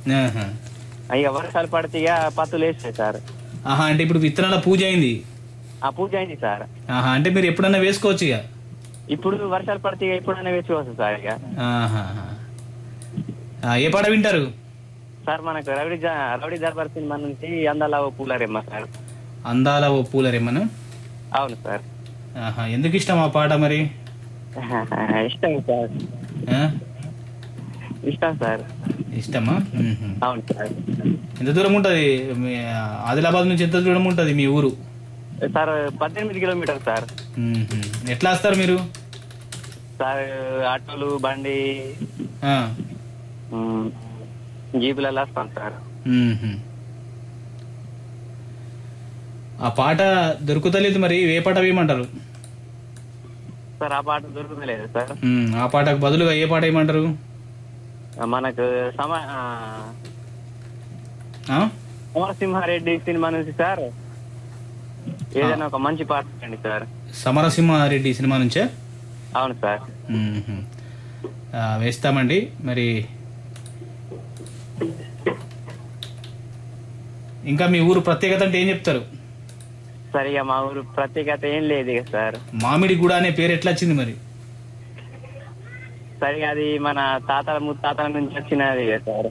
ఆహా. ఇక వర్షాలు పడితే ఇక పత్తులు వేస్తాయి సార్. ఆహా, అంటే ఇప్పుడు విత్తనాల పూజ అయింది. ఆ పూజ అయింది సార్. ఆహా, అంటే మీరు ఎప్పుడన్నా వేసుకోవచ్చు ఇక. ఇప్పుడు వర్షాలు పడితే ఇక ఎప్పుడైనా వేసుకోవచ్చు సార్ ఇక. ఆహాహా. ఏ పాట వింటారు సార్ మనకు రౌడీ దర్బార్ సినిమా నుంచి అందాల ఓ పూలరేమ్మ సార్. అందాల ఓ పూలరేమను? అవును సార్. ఆహా, ఎందుకు ఇష్టం ఆ పాట మరి? ఇష్టం సార్. ఆ? ఇష్టం సార్. ఇష్టమా? మ్మ్హ. అవును సార్. ఎంత దూరం ఉంటుంది ఆదిలాబాద్ నుంచి? ఎంత దూరం ఉంటుంది మీ ఊరు? Sir 18 kilometre sir. మ్మ్హ. ఎట్లా వస్తారు మీరు? సార్ ఆటోలు బండి ఆ. జీపులలో వస్తాం సార్. మ్మ్హ. ఆ పాట దొరుకుతలేదు మరి, ఏ పాట వేయమంటారు? సార్ ఆ పాట దొరుకుతలేదు సార్. ఆ పాటకు బదులుగా ఏ పాట వేయమంటారు? మనకు సమరసింహారెడ్డి సినిమా నుంచి సార్ ఏదైనా ఒక మంచి పాట అండి సార్. సమరసింహారెడ్డి సినిమా నుంచే? అవును సార్. వేస్తామండి. మరి ఇంకా మీ ఊరు ప్రత్యేకత అంటే ఏం చెప్తారు? సార్ ఇక మా ఊరు ప్రత్యేకత ఏం లేదు ఇక సార్. మామిడి గూడ అనే పేరు ఎట్లా వచ్చింది మరి? సరిగా అది మన తాతల ముత్తాతల నుంచి వచ్చినది సార్.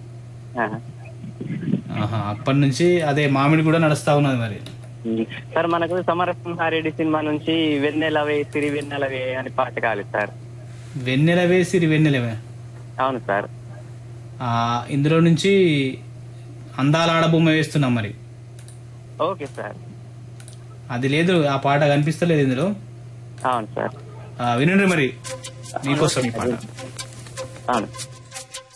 అప్పటి నుంచి అదే మామిడి కూడా నడుస్తా ఉన్నది మరి. సార్ మనకు సమరసింహారెడ్డి సినిమా నుంచి వెన్నెలవే సిరి వెన్నెలవే అని పాట కావాలి సార్. వెన్నెలవే సిరి వెన్నెలవే? అవును సార్. ఇందులో నుంచి అందాల ఆడబొమ్మ వేస్తున్నాం మరి. Okay sir. అది లేదు, ఆ పాట కనిపిస్తలేదు ఇందులో. అవును సార్. వినండి మరి, మీకోసం ఈ పాట. అవును.